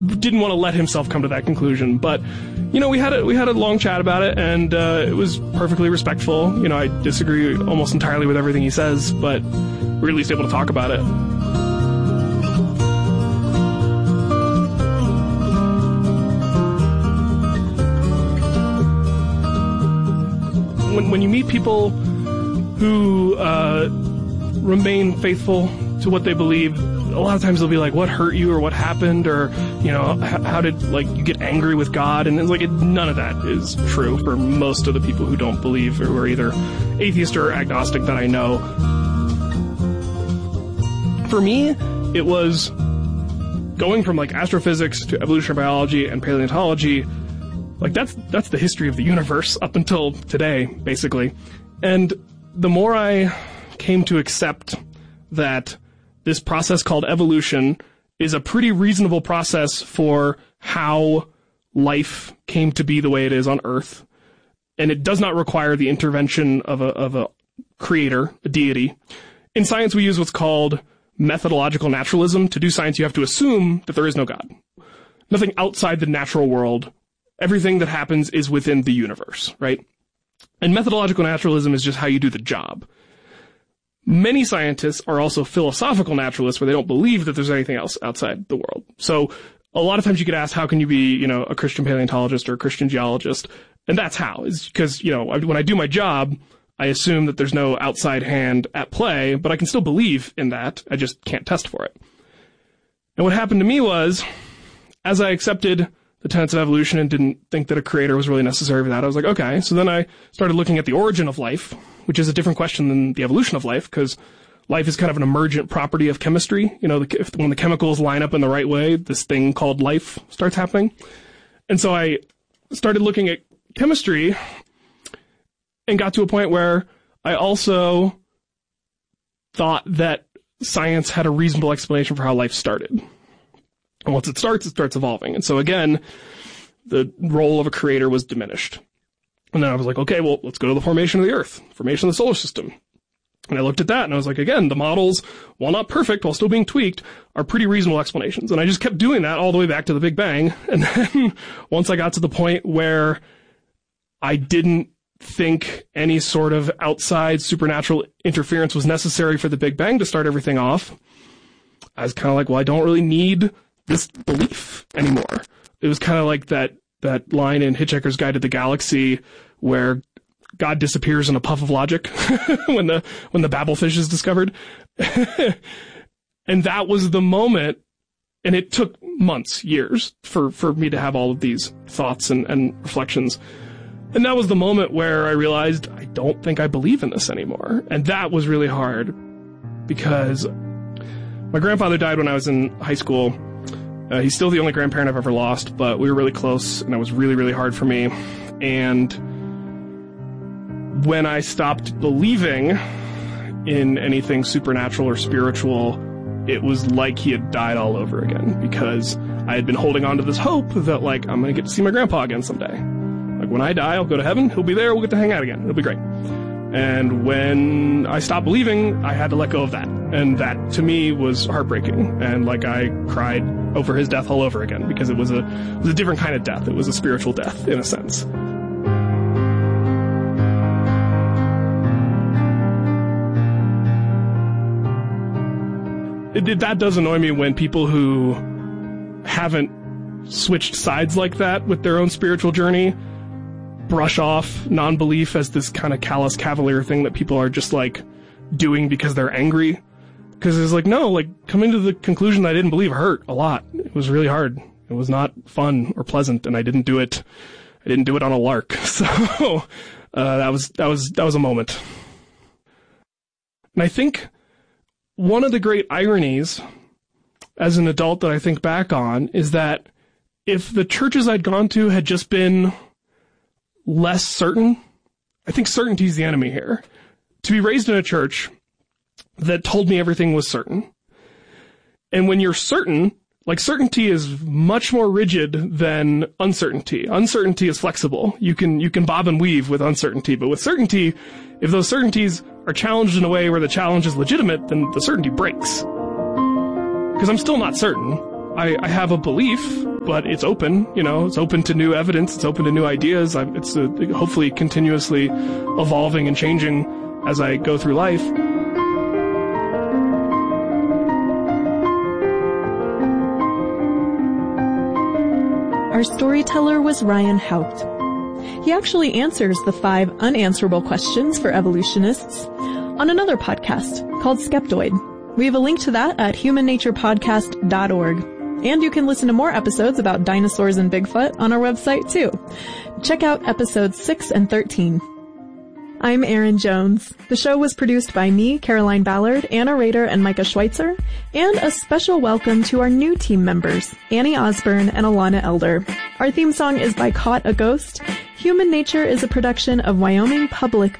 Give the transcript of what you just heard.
didn't want to let himself come to that conclusion. But, we had a long chat about it, and it was perfectly respectful. I disagree almost entirely with everything he says, but we're at least able to talk about it. When you meet people who remain faithful to what they believe, a lot of times they'll be like, what hurt you, or what happened, or, how did, you get angry with God? And it's none of that is true for most of the people who don't believe, or who are either atheist or agnostic that I know. For me, it was going from, astrophysics to evolutionary biology and paleontology. That's the history of the universe up until today, basically. And the more I came to accept that this process called evolution is a pretty reasonable process for how life came to be the way it is on Earth, and it does not require the intervention of a creator, a deity. In science, we use what's called methodological naturalism. To do science, you have to assume that there is no God. Nothing outside the natural world. Everything that happens is within the universe, right? And methodological naturalism is just how you do the job. Many scientists are also philosophical naturalists, where they don't believe that there's anything else outside the world. So a lot of times you get asked, how can you be, a Christian paleontologist or a Christian geologist? And that's how. Is because, when I do my job, I assume that there's no outside hand at play, but I can still believe in that. I just can't test for it. And what happened to me was, as I accepted the tenets of evolution and didn't think that a creator was really necessary for that, I was like, okay. So then I started looking at the origin of life, which is a different question than the evolution of life, because life is kind of an emergent property of chemistry. When the chemicals line up in the right way, this thing called life starts happening. And so I started looking at chemistry and got to a point where I also thought that science had a reasonable explanation for how life started. And once it starts evolving. And so again, the role of a creator was diminished. And then I was like, okay, well, let's go to the formation of the Earth, formation of the solar system. And I looked at that and I was like, again, the models, while not perfect, while still being tweaked, are pretty reasonable explanations. And I just kept doing that all the way back to the Big Bang. And then once I got to the point where I didn't think any sort of outside supernatural interference was necessary for the Big Bang to start everything off, I was kind of like, well, I don't really need this belief anymore. It was kind of like that line in Hitchhiker's Guide to the Galaxy where God disappears in a puff of logic when the Babelfish is discovered. And that was the moment, and it took months, years for me to have all of these thoughts and reflections. And that was the moment where I realized I don't think I believe in this anymore. And that was really hard because my grandfather died when I was in high school. He's still the only grandparent I've ever lost, but we were really close, and it was really, really hard for me. And when I stopped believing in anything supernatural or spiritual, it was like he had died all over again, because I had been holding on to this hope that, I'm going to get to see my grandpa again someday. When I die, I'll go to heaven, he'll be there, we'll get to hang out again, it'll be great. And when I stopped believing, I had to let go of that. And that, to me, was heartbreaking. And, I cried over his death all over again, because it was a different kind of death. It was a spiritual death, in a sense. That does annoy me when people who haven't switched sides like that with their own spiritual journey brush off non-belief as this kind of callous, cavalier thing that people are just, doing because they're angry. Because it's no, coming to the conclusion that I didn't believe hurt a lot. It was really hard. It was not fun or pleasant, and I didn't do it on a lark. So, that was a moment. And I think one of the great ironies as an adult that I think back on is that if the churches I'd gone to had just been less certain, I think certainty is the enemy here. To be raised in a church that told me everything was certain. And when you're certain, certainty is much more rigid than uncertainty. Uncertainty is flexible. You can bob and weave with uncertainty, but with certainty, if those certainties are challenged in a way where the challenge is legitimate, then the certainty breaks. Because I'm still not certain. I have a belief, but it's open, it's open to new evidence, it's open to new ideas. It's hopefully continuously evolving and changing as I go through life. Our storyteller was Ryan Haupt. He actually answers the 5 unanswerable questions for evolutionists on another podcast called Skeptoid. We have a link to that at humannaturepodcast.org. And you can listen to more episodes about dinosaurs and Bigfoot on our website too. Check out episodes 6 and 13. I'm Erin Jones. The show was produced by me, Caroline Ballard, Anna Rader, and Micah Schweitzer. And a special welcome to our new team members, Annie Osborne and Alana Elder. Our theme song is by Caught a Ghost. Human Nature is a production of Wyoming Public